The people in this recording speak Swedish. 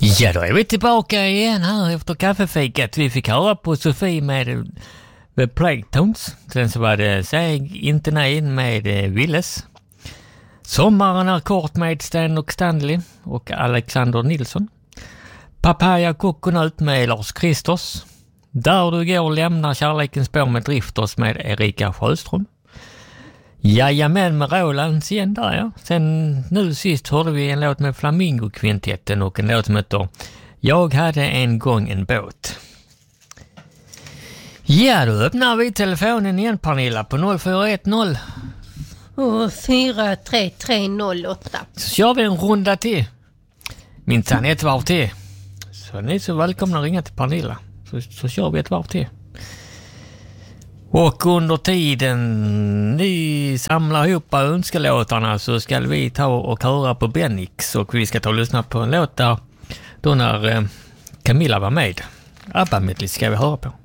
Ja, då är vi tillbaka igen här efter kaffefikat. Vi fick höra på Sofie med The Playtones. Sen så var det Säg inte nej med Willes. Sommaren är kort med Stan och Stanley och Alexander Nilsson. Papaya Coconut med Lars Kristers. Där du går lämnar kärlekens spår med Drifters med Erika Sjöström. Jajamän med Roland igen där, ja. Sen nu sist hörde vi en låt med Flamingo-kvintetten och en låt som heter Jag hade en gång en båt. Ja, då öppnar vi telefonen igen, Pernilla, på 0410 43308. Så kör vi en runda till. Minsann ett varv till. Så ni är så välkomna att ringa till Pernilla. Så kör vi ett varv till. Och under tiden ni samlar ihop önskelåtarna så ska vi ta och höra på Bennix. Och vi ska ta och lyssna på en låt där då när Camilla var med. ABBA-medley ska vi höra på.